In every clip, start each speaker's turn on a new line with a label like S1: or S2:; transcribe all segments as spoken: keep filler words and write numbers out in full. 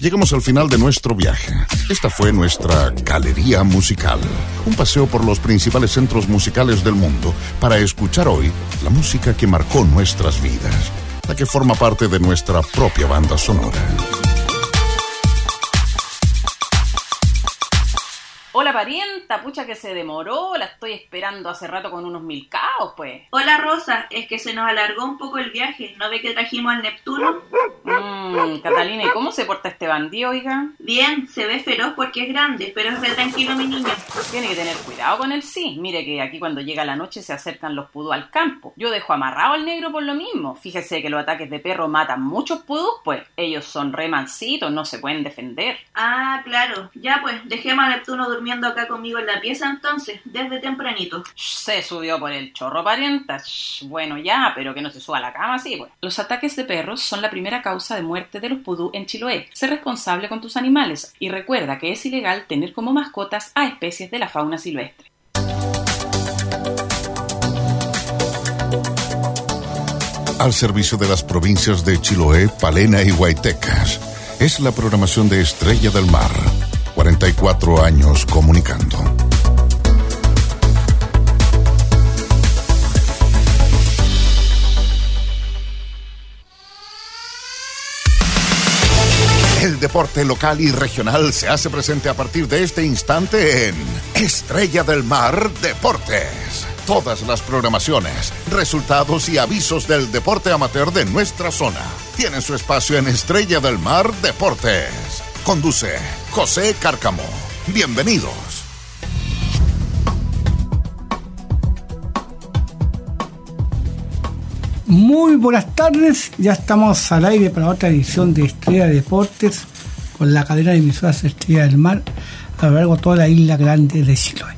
S1: Llegamos al final de nuestro viaje. Esta fue nuestra galería musical. Un paseo por los principales centros musicales del mundo para escuchar hoy la música que marcó nuestras vidas, la que forma parte de nuestra propia banda sonora.
S2: Hola parienta, pucha que se demoró, la estoy esperando hace rato con unos milcaos, pues.
S3: Hola Rosa, es que se nos alargó un poco el viaje, ¿no ve que trajimos al Neptuno?
S2: Mmm, Catalina, ¿y cómo se porta este bandido, oiga?
S3: Bien, se ve feroz porque es grande, pero es re tranquilo mi niño.
S2: Tiene que tener cuidado con él, sí. Mire que aquí cuando llega la noche se acercan los pudú al campo. Yo dejo amarrado al negro por lo mismo. Fíjese que los ataques de perro matan muchos pudú, pues. Ellos son re mansitos, no se pueden defender.
S3: Ah, claro. Ya pues, dejemos a Neptuno durmiendo acá conmigo en la pieza entonces, desde tempranito.
S2: Se subió por el chorro, parienta. Bueno, ya, pero que no se suba a la cama, sí, pues. Los ataques de perros son la primera causa de muerte de los pudú en Chiloé. Sé responsable con tus animales y recuerda que es ilegal tener como mascotas a especies de la fauna silvestre.
S1: Al servicio de las provincias de Chiloé, Palena y Huaytecas, es la programación de Estrella del Mar. cuarenta y cuatro años comunicando. El deporte local y regional se hace presente a partir de este instante en Estrella del Mar Deportes. Todas las programaciones, resultados y avisos del deporte amateur de nuestra zona tienen su espacio en Estrella del Mar Deportes. Conduce José Cárcamo. Bienvenidos.
S4: Muy buenas tardes, ya estamos al aire para otra edición de Estrella Deportes con la cadena de emisoras Estrella del Mar a lo largo de toda la isla grande de Chiloé.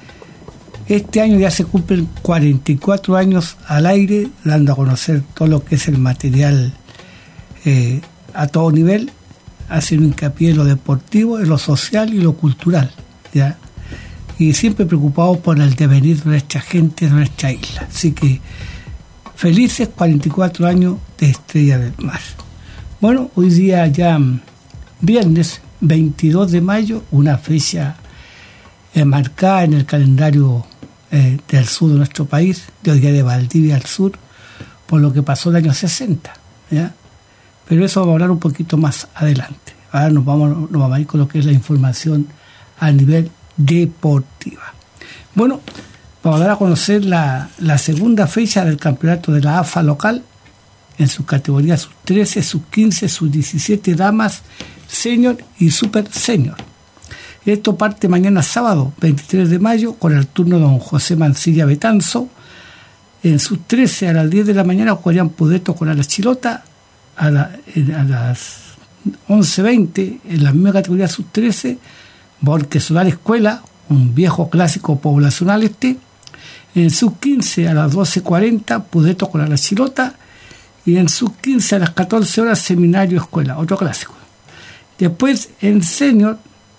S4: Este año ya se cumplen cuarenta y cuatro años al aire, dando a conocer todo lo que es el material eh, a todo nivel, haciendo hincapié en lo deportivo, en lo social y lo cultural, ¿ya? Y siempre preocupados por el devenir de nuestra gente, de nuestra isla. Así que felices cuarenta y cuatro años de Estrella del Mar. Bueno, hoy día ya viernes veintidós de mayo, una fecha eh, marcada en el calendario eh, del sur de nuestro país, de hoy día de Valdivia al sur, por lo que pasó el año sesenta, ¿ya? Pero eso vamos a hablar un poquito más adelante. Ahora nos vamos, nos vamos a ir con lo que es la información a nivel deportiva. Bueno, vamos a dar a conocer la, la segunda fecha del campeonato de la A F A local en sus categorías sub trece, sub quince, sub diecisiete, damas, senior y super senior. Esto parte mañana sábado, veintitrés de mayo, con el turno de don José Mancilla Betanzo. En sub trece a las diez de la mañana jugarían Pudeto con Alas Chilota. A, la, a las once veinte, en la misma categoría sub trece, Borque Solar Escuela, un viejo clásico poblacional este. En sub quince a las doce cuarenta, Pudeto con Alas Chilota. Y en sub quince a las catorce horas, Seminario Escuela, otro clásico. Después en senior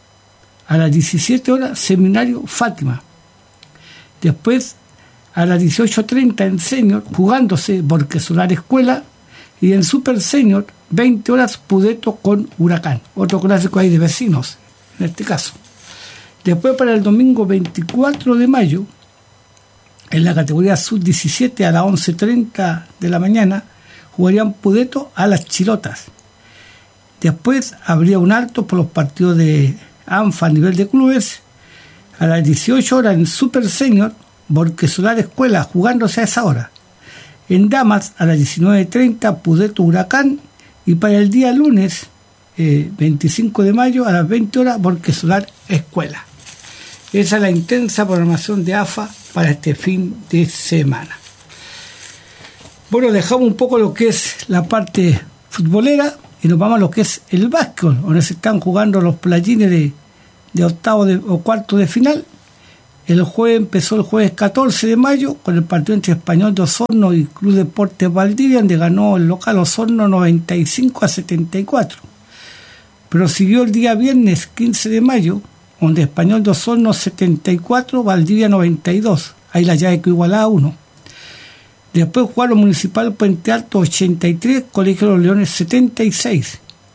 S4: a las diecisiete horas, Seminario Fátima. Después a las dieciocho treinta en senior, jugándose Borque Solar Escuela. Y en Super Senior, veinte horas, Pudeto con Huracán. Otro clásico ahí de vecinos, en este caso. Después para el domingo veinticuatro de mayo, en la categoría sub diecisiete a las once treinta de la mañana, jugarían Pudeto a las Chilotas. Después habría un alto por los partidos de ANFA a nivel de clubes. A las dieciocho horas en Super Senior, Borque Solar Escuela jugándose a esa hora. En damas a las diecinueve treinta, Pudeto Huracán. Y para el día lunes eh, veinticinco de mayo a las veinte horas, Borque Solar Escuela. Esa es la intensa programación de A F A para este fin de semana. Bueno, dejamos un poco lo que es la parte futbolera y nos vamos a lo que es el básquetbol, donde se están jugando los playines de, de octavo de, o cuarto de final. El jueves empezó el jueves catorce de mayo con el partido entre Español de Osorno y Club Deportes Valdivia, donde ganó el local Osorno noventa y cinco a setenta y cuatro. Prosiguió el día viernes quince de mayo, donde Español de Osorno setenta y cuatro, Valdivia noventa y dos. Ahí la llave que igualaba a uno. Después jugaron Municipal Puente Alto ochenta y tres, Colegio de los Leones setenta y seis.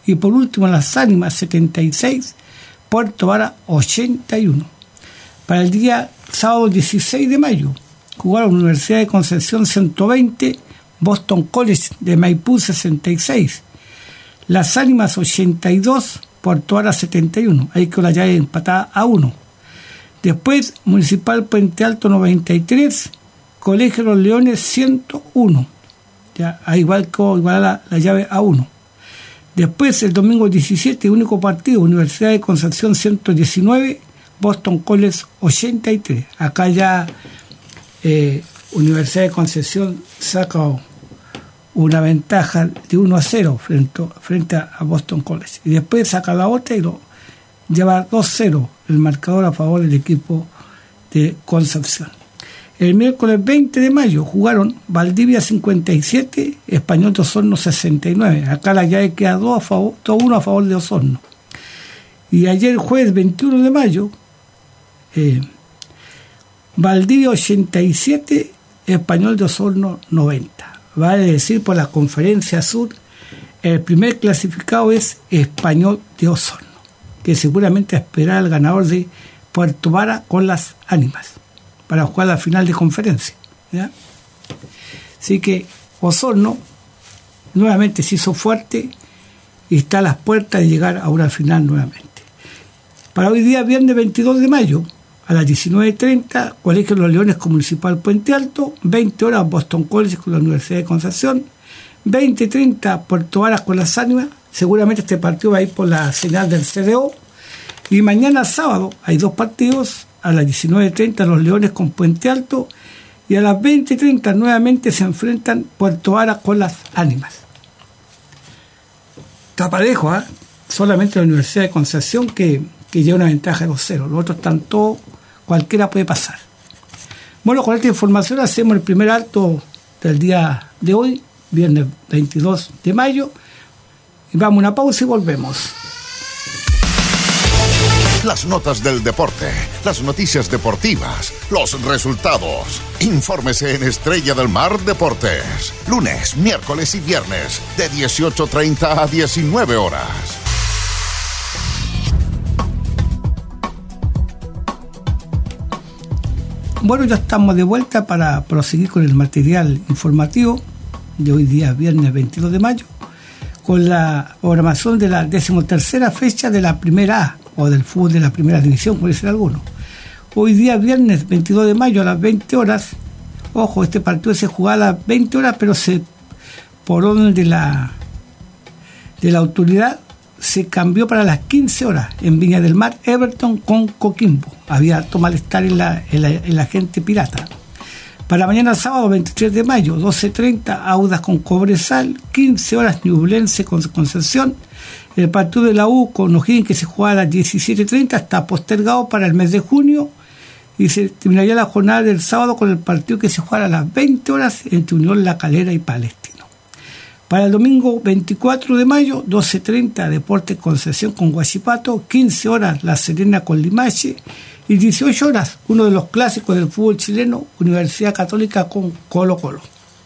S4: Y por último, Las Ánimas setenta y seis, Puerto Vara ochenta y uno. Para el día sábado dieciséis de mayo, jugaron Universidad de Concepción ciento veinte, Boston College de Maipú sesenta y seis, Las Ánimas ochenta y dos, Puerto Vara setenta y uno. Ahí quedó la llave empatada a uno. Después, Municipal Puente Alto noventa y tres, Colegio Los Leones ciento uno. Ya, ahí igual quedó igual la, la llave a uno. Después, el domingo diecisiete, único partido, Universidad de Concepción ciento diecinueve, Boston College ochenta y tres. Acá ya eh, Universidad de Concepción saca una ventaja de uno a cero frente, frente a Boston College. Y después saca la otra y lo lleva dos a cero el marcador a favor del equipo de Concepción. El miércoles veinte de mayo jugaron Valdivia cincuenta y siete, Español de Osorno sesenta y nueve. Acá la llave queda dos a favor, dos a uno a favor de Osorno. Y ayer jueves veintiuno de mayo, eh, Valdivia ochenta y siete, Español de Osorno noventa. Vale decir, por la Conferencia Sur, el primer clasificado es Español de Osorno, que seguramente esperará al ganador de Puerto Vara con Las Ánimas para jugar la final de conferencia, ¿ya? Así que Osorno nuevamente se hizo fuerte y está a las puertas de llegar a una final nuevamente. Para hoy día, viernes veintidós de mayo, a las diecinueve treinta, Colegio Los Leones con Municipal Puente Alto, veinte horas Boston College con la Universidad de Concepción, veinte treinta Puerto Varas con Las Ánimas. Seguramente este partido va a ir por la señal del C D O. Y mañana sábado hay dos partidos, a las diecinueve treinta Los Leones con Puente Alto y a las veinte treinta nuevamente se enfrentan Puerto Varas con Las Ánimas. Está parejo, ¿eh? Solamente la Universidad de Concepción que, que lleva una ventaja de dos a cero. Los otros están todos, cualquiera puede pasar. Bueno, con esta información hacemos el primer alto del día de hoy, viernes veintidós de mayo. Y vamos a una pausa y volvemos.
S1: Las notas del deporte, las noticias deportivas, los resultados. Infórmese en Estrella del Mar Deportes. Lunes, miércoles y viernes, de dieciocho treinta a diecinueve horas.
S4: Bueno, ya estamos de vuelta para proseguir con el material informativo de hoy día, viernes veintidós de mayo, con la programación de la decimotercera fecha de la Primera A, o del fútbol de la Primera División, como dicen algunos. Hoy día, viernes veintidós de mayo, a las veinte horas, ojo, este partido se jugaba a las veinte horas, pero se por orden de la, de la autoridad, se cambió para las quince horas en Viña del Mar, Everton con Coquimbo. Había harto malestar en la, en la, en la gente pirata. Para mañana sábado veintitrés de mayo, doce treinta, Audas con Cobresal, quince horas Ñublense con Concepción. El partido de la U con O'Higgins, que se juega a las diecisiete treinta, está postergado para el mes de junio y se terminaría la jornada del sábado con el partido que se juega a las veinte horas entre Unión La Calera y Palestino. Para el domingo veinticuatro de mayo, doce treinta, Deportes Concepción con Huachipato, quince horas La Serena con Limache y dieciocho horas, uno de los clásicos del fútbol chileno, Universidad Católica con Colo Colo.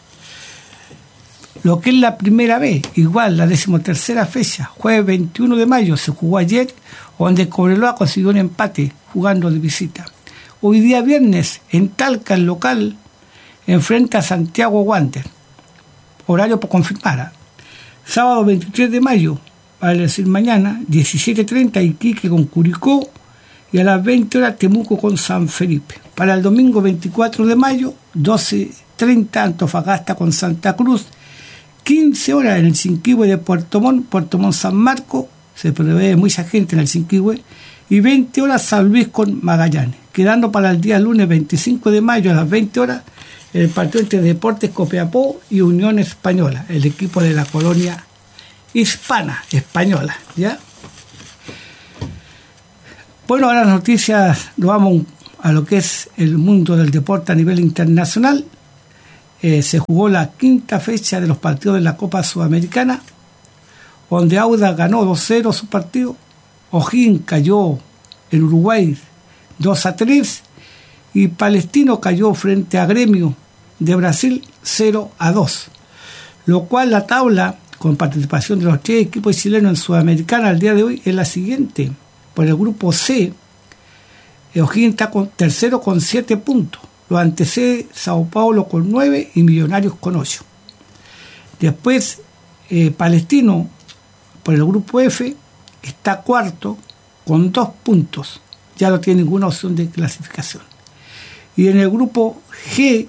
S4: Lo que es la primera vez, igual la decimotercera fecha, jueves veintiuno de mayo, se jugó ayer, donde Cobreloa consiguió un empate jugando de visita. Hoy día viernes, en Talca, el local, enfrenta a Santiago Wander. Horario por confirmar. Sábado veintitrés de mayo, vale decir mañana, diecisiete treinta, Iquique con Curicó, y a las veinte horas Temuco con San Felipe. Para el domingo veinticuatro de mayo, doce treinta, Antofagasta con Santa Cruz, quince horas en el Cinquihue de Puerto Montt, Puerto Montt San Marcos, se prevé mucha gente en el Cinquihue, y veinte horas San Luis con Magallanes. Quedando para el día lunes veinticinco de mayo a las veinte horas, el partido entre Deportes Copiapó y Unión Española, el equipo de la colonia hispana, española, ¿ya? Bueno, ahora las noticias, nos vamos a lo que es el mundo del deporte a nivel internacional. Eh, se jugó la quinta fecha de los partidos de la Copa Sudamericana, donde Audax ganó dos a cero su partido, O'Higgins cayó en Uruguay dos a tres y Palestino cayó frente a Gremio de Brasil cero a dos, lo cual la tabla con participación de los tres equipos chilenos en Sudamericana al día de hoy es la siguiente. Por el grupo C, O'Higgins está con, tercero con siete puntos. Lo antecede Sao Paulo con nueve y Millonarios con ocho. Después, eh, Palestino, por el grupo F, está cuarto con dos puntos. Ya no tiene ninguna opción de clasificación. Y en el grupo G,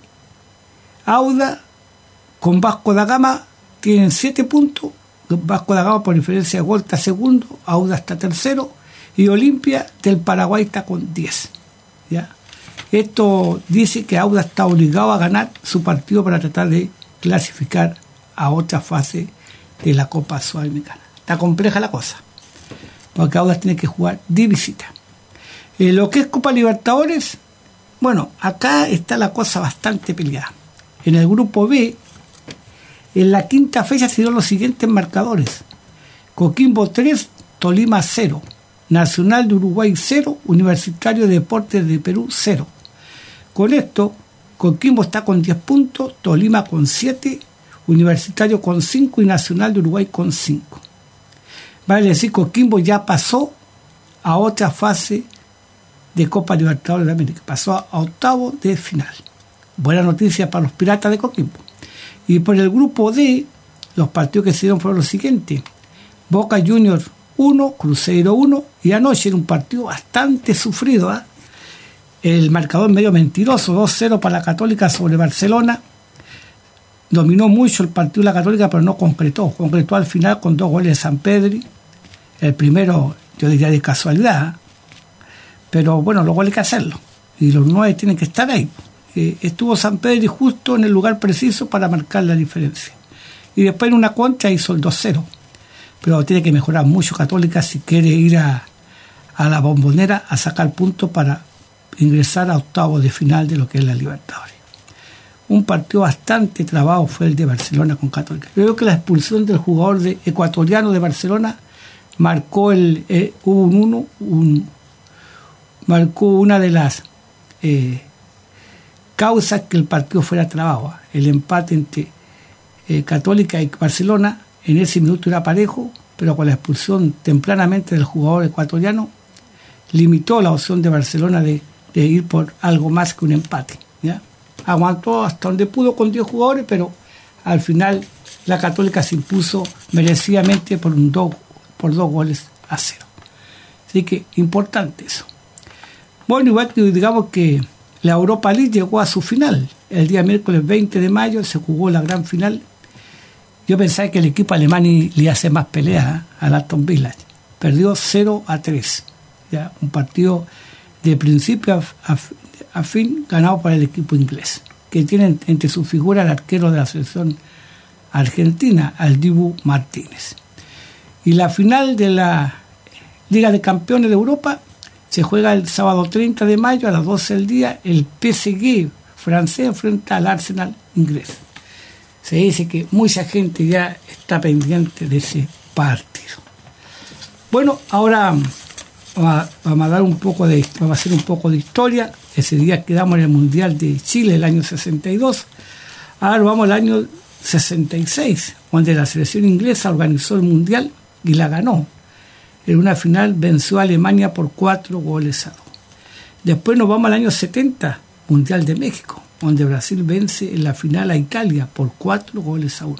S4: Auda con Vasco da Gama tienen siete puntos. Vasco da Gama por diferencia de gol está segundo, Auda está tercero y Olimpia del Paraguay está con diez. ¿Ya? Esto dice que Auda está obligado a ganar su partido para tratar de clasificar a otra fase de la Copa Sudamericana. Está compleja la cosa, porque Auda tiene que jugar de visita. Eh, lo que es Copa Libertadores, bueno, acá está la cosa bastante peleada. En el grupo B, en la quinta fecha se dieron los siguientes marcadores: Coquimbo tres, Tolima cero, Nacional de Uruguay cero, Universitario de Deportes de Perú cero. Con esto, Coquimbo está con diez puntos, Tolima con siete, Universitario con cinco y Nacional de Uruguay con cinco. Vale decir, Coquimbo ya pasó a otra fase de Copa Libertadores de América, pasó a octavo de final. Buena noticia para los Piratas de Coquimbo. Y por el grupo D, los partidos que se dieron fueron los siguientes: Boca Juniors uno, Cruzeiro uno, y anoche en un partido bastante sufrido, ¿eh? El marcador medio mentiroso, dos cero para la Católica sobre Barcelona. Dominó mucho el partido de la Católica, pero no concretó. Concretó al final con dos goles de Sampedri. El primero, yo diría de casualidad, ¿eh? Pero bueno, los goles hay que hacerlo. Y los nueve tienen que estar ahí. Eh, estuvo Sampedri justo en el lugar preciso para marcar la diferencia. Y después en una contra hizo el dos cero. Pero tiene que mejorar mucho Católica si quiere ir a, a la Bombonera a sacar puntos para ingresar a octavos de final de lo que es la Libertadores. Un partido bastante trabado fue el de Barcelona con Católica. Yo creo que la expulsión del jugador de, ecuatoriano de Barcelona marcó el eh, hubo un uno, un, marcó una de las eh, causas que el partido fuera trabado. El empate entre eh, Católica y Barcelona en ese minuto era parejo, pero con la expulsión tempranamente del jugador ecuatoriano limitó la opción de Barcelona de, de ir por algo más que un empate, ¿ya? Aguantó hasta donde pudo con diez jugadores, pero al final la Católica se impuso merecidamente por, un do, por dos goles a cero. Así que importante eso. Bueno, igual que digamos que la Europa League llegó a su final. El día miércoles veinte de mayo se jugó la gran final. Yo pensaba que el equipo alemán le iba a hacer más pelea, ¿eh?, al Aston Villa. Perdió cero a tres. ¿Ya? Un partido de principio a, a, a fin ganado por el equipo inglés, que tiene entre sus figuras el arquero de la selección argentina, al Dibu Martínez. Y la final de la Liga de Campeones de Europa se juega el sábado treinta de mayo a las doce del día. El P S G francés enfrenta al Arsenal inglés. Se dice que mucha gente ya está pendiente de ese partido. Bueno, ahora vamos a dar un poco de, vamos a hacer un poco de historia. Ese día quedamos en el Mundial de Chile, el año sesenta y dos. Ahora vamos al año sesenta y seis, donde la selección inglesa organizó el Mundial y la ganó. En una final venció a Alemania por cuatro goles a dos. Después nos vamos al año setenta, Mundial de México, donde Brasil vence en la final a Italia por cuatro goles a uno.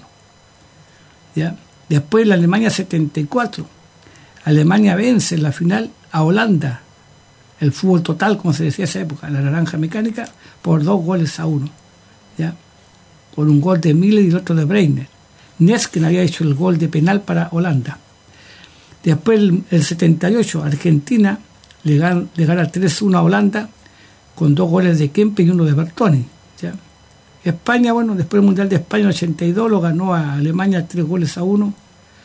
S4: ¿Ya? Después la Alemania setenta y cuatro, Alemania vence en la final a Holanda, el fútbol total, como se decía en esa época, la naranja mecánica, por dos goles a uno. ¿Ya? Con un gol de Müller y el otro de Breitner. Nesken había hecho el gol de penal para Holanda. Después el, el setenta y ocho, Argentina le gana, le gana tres uno a Holanda con dos goles de Kempe y uno de Bertoni. ¿Ya? España, bueno, después del Mundial de España en el ochenta y dos lo ganó a Alemania tres goles a uno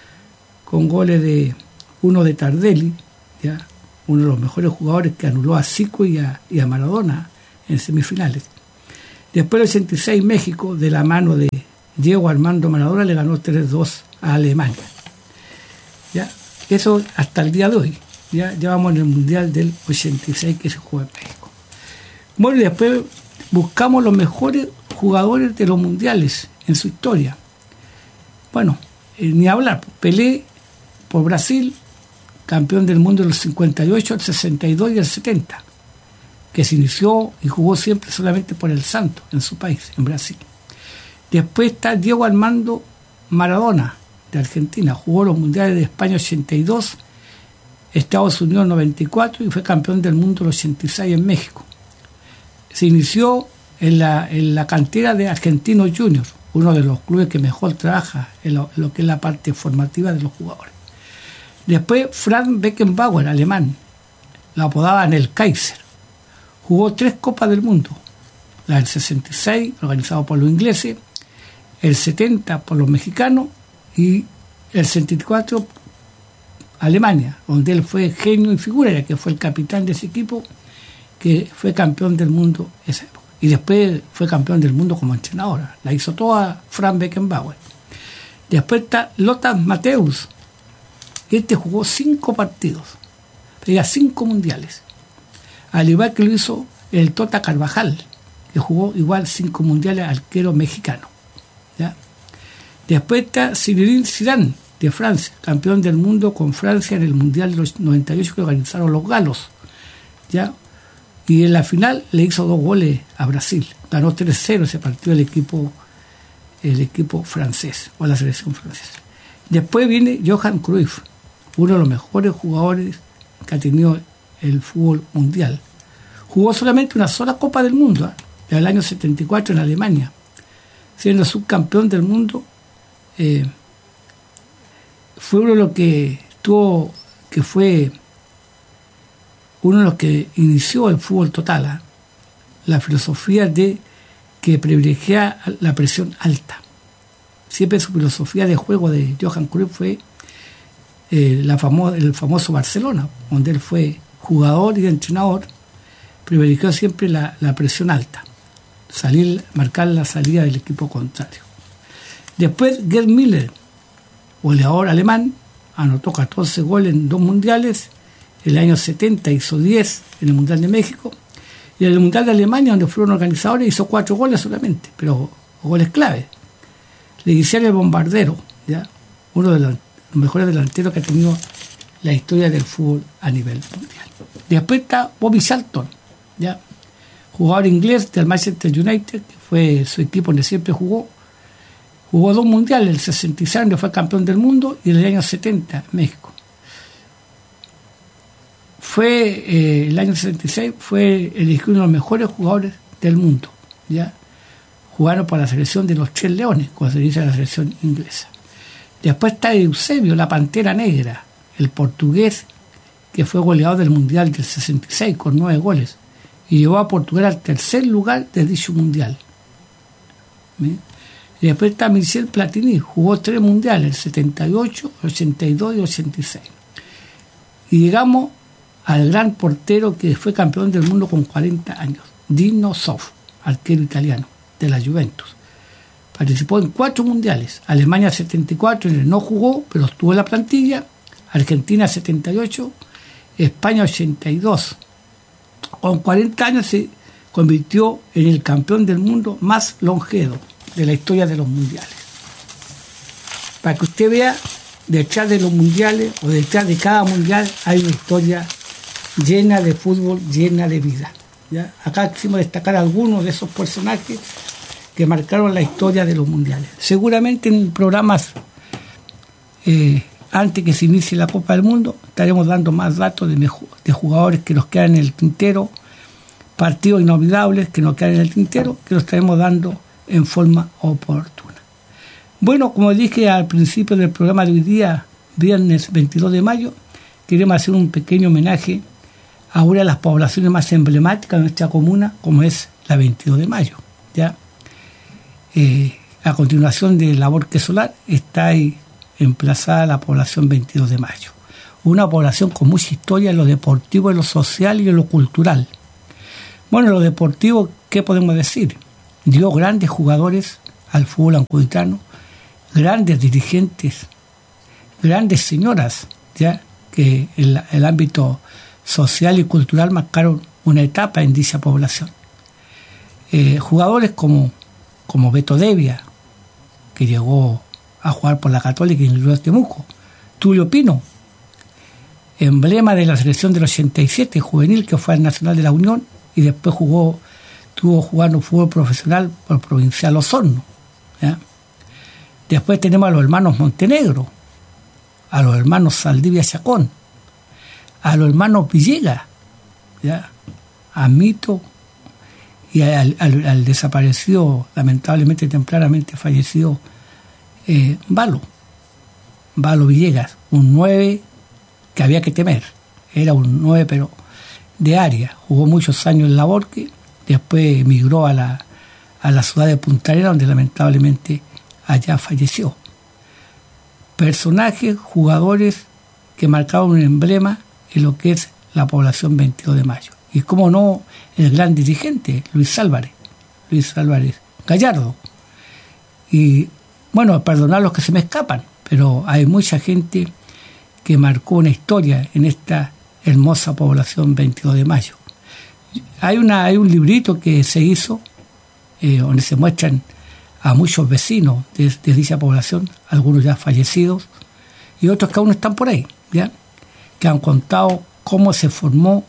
S4: con goles de uno de Tardelli, ¿ya? Uno de los mejores jugadores que anuló a Zico y a, y a Maradona en semifinales. Después del ochenta y seis México, de la mano de Diego Armando Maradona, le ganó tres dos a Alemania. ¿Ya? Eso hasta el día de hoy. Ya, ya vamos en el Mundial del ochenta y seis que se juega en México. Bueno, y después buscamos los mejores jugadores de los mundiales en su historia. Bueno, eh, ni hablar. Pelé por Brasil, campeón del mundo en el cincuenta y ocho, el sesenta y dos y el setenta, que se inició y jugó siempre solamente por el Santo en su país, en Brasil. Después está Diego Armando Maradona, de Argentina, jugó los mundiales de España ochenta y dos, Estados Unidos noventa y cuatro y fue campeón del mundo el ochenta y seis en México. Se inició en la, en la cantera de Argentinos Juniors, uno de los clubes que mejor trabaja en lo, en lo que es la parte formativa de los jugadores. Después Franz Beckenbauer, alemán, lo apodaban el Kaiser. Jugó tres Copas del Mundo, la del sesenta y seis, organizado por los ingleses, el setenta por los mexicanos y el sesenta y cuatro Alemania, donde él fue genio y figura, ya que fue el capitán de ese equipo, que fue campeón del mundo esa época. Y después fue campeón del mundo como entrenador. La hizo toda Franz Beckenbauer. Después está Lothar Matthäus. Este jugó cinco partidos, tenía cinco mundiales. Al igual que lo hizo el Tota Carvajal, que jugó igual cinco mundiales, arquero mexicano. ¿Ya? Después está Zinedine Zidane, de Francia, campeón del mundo con Francia en el Mundial de los noventa y ocho que organizaron los galos, ¿ya? Y en la final le hizo dos goles a Brasil, ganó tres cero ese partido el equipo, el equipo francés, o la selección francesa. Después viene Johan Cruyff, uno de los mejores jugadores que ha tenido el fútbol mundial. Jugó solamente una sola Copa del Mundo, ¿eh? En el año setenta y cuatro en Alemania, siendo subcampeón del mundo. eh, fue uno de los que tuvo, que fue uno de los que inició el fútbol total, ¿eh? La filosofía de que privilegia la presión alta. Siempre su filosofía de juego de Johan Cruyff fue eh, la famo- el famoso Barcelona, donde él fue jugador y entrenador, privilegió siempre la, la presión alta, salir, marcar la salida del equipo contrario. Después Gerd Müller, goleador alemán, anotó catorce goles en dos mundiales. En el año setenta hizo diez en el Mundial de México, y en el Mundial de Alemania, donde fueron organizadores, hizo cuatro goles solamente, pero goles clave. Le hicieron el bombardero, ¿ya? Uno de los mejores delanteros que ha tenido la historia del fútbol a nivel mundial. Después está Bobby Charlton, ¿ya? Jugador inglés del Manchester United, que fue su equipo donde siempre jugó. Jugó dos mundiales, el sesenta y seis, donde fue campeón del mundo, y en el año setenta, México. Fue, eh, el año sesenta y seis, fue elegido uno de los mejores jugadores del mundo, ¿ya? Jugaron por la selección de los Tres Leones, como se dice la selección inglesa. Después está Eusebio, la Pantera Negra, el portugués, que fue goleador del Mundial del sesenta y seis con nueve goles, y llevó a Portugal al tercer lugar de dicho Mundial. ¿Bien? Y después está Michel Platini, jugó tres mundiales, el setenta y ocho, ochenta y dos y ochenta y seis. Y llegamos al gran portero que fue campeón del mundo con cuarenta años, Dino Zoff, arquero italiano de la Juventus. Participó en cuatro mundiales, Alemania setenta y cuatro, en el no jugó, pero estuvo en la plantilla, Argentina setenta y ocho, España ochenta y dos. Con cuarenta años se convirtió en el campeón del mundo más longevo de la historia de los mundiales. Para que usted vea, detrás de los mundiales o detrás de cada mundial hay una historia llena de fútbol, llena de vida, ¿ya? Acá quisimos destacar algunos de esos personajes que marcaron la historia de los mundiales. Seguramente en programas eh, antes que se inicie la Copa del Mundo estaremos dando más datos de, mejor, de jugadores que nos quedan en el tintero, partidos inolvidables que nos quedan en el tintero, que los estaremos dando en forma oportuna. Bueno, como dije al principio del programa de hoy día, viernes veintidós de mayo, queremos hacer un pequeño homenaje a una de las poblaciones más emblemáticas de nuestra comuna, como es la veintidós de mayo, ¿ya? Eh, a continuación de la Borque Solar está ahí emplazada la población veintidós de mayo, una población con mucha historia en lo deportivo, en lo social y en lo cultural. Bueno, en lo deportivo, ¿qué podemos decir? Dio grandes jugadores al fútbol ancuditano, grandes dirigentes, grandes señoras, ya que en el ámbito social y cultural marcaron una etapa en dicha población. Eh, jugadores como, como Beto Devia, que llegó a jugar por la Católica y incluyó a Temuco. Tulio Pino, emblema de la selección del ochenta y siete juvenil, que fue al Nacional de la Unión y después jugó, estuvo jugando fútbol profesional por Provincial Osorno, ¿ya? Después tenemos a los hermanos Montenegro, a los hermanos Saldivia Chacón, a los hermanos Villegas, ¿ya? A Mito y al, al, al desaparecido, lamentablemente tempranamente fallecido, eh, Valo, Valo Villegas, un nueve que había que temer, era un nueve pero de área, jugó muchos años en la Borque, después emigró a la, a la ciudad de Punta Arenas, donde lamentablemente allá falleció. Personajes, jugadores que marcaban un emblema en lo que es la población veintidós de mayo. Y cómo no, el gran dirigente, Luis Álvarez, Luis Álvarez Gallardo. Y bueno, perdonar los que se me escapan, pero hay mucha gente que marcó una historia en esta hermosa población veintidós de mayo. Hay, una, hay un librito que se hizo eh, donde se muestran a muchos vecinos de, de dicha población, algunos ya fallecidos y otros que aún están por ahí, ¿ya? Que han contado cómo se formó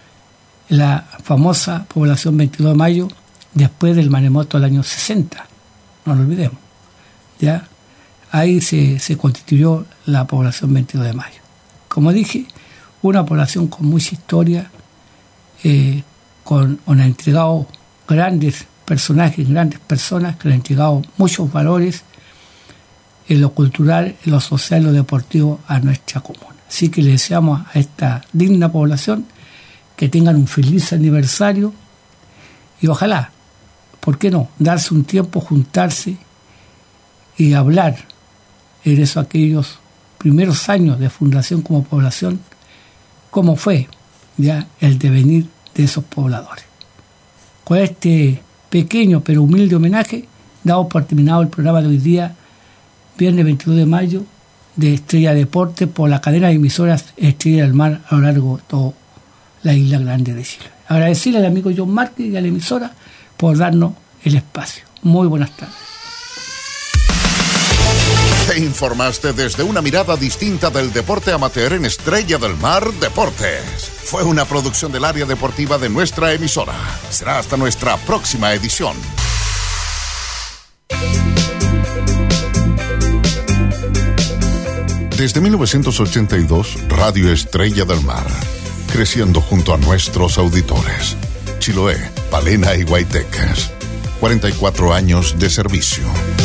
S4: la famosa población veintidós de mayo después del maremoto del año sesenta, no lo olvidemos, ¿ya? Ahí se, se constituyó la población veintidós de mayo. Como dije, una población con mucha historia, eh, con, con ha entregado grandes personajes, grandes personas que le han entregado muchos valores en lo cultural, en lo social y lo deportivo a nuestra comuna. Así que le deseamos a esta digna población que tengan un feliz aniversario y ojalá, ¿por qué no?, darse un tiempo, juntarse y hablar en esos aquellos primeros años de fundación como población, cómo fue ya el devenir de esos pobladores. Con este pequeño pero humilde homenaje, damos por terminado el programa de hoy día, viernes veintidós de mayo, de Estrella Deporte, por la cadena de emisoras Estrella del Mar a lo largo de toda la isla grande de Chile. Agradecerle al amigo John Márquez y a la emisora por darnos el espacio. Muy buenas tardes.
S1: Te informaste desde una mirada distinta del deporte amateur en Estrella del Mar Deportes. Fue una producción del área deportiva de nuestra emisora. Será hasta nuestra próxima edición. Desde mil novecientos ochenta y dos, Radio Estrella del Mar, creciendo junto a nuestros auditores. Chiloé, Palena y Guaytecas. cuarenta y cuatro años de servicio.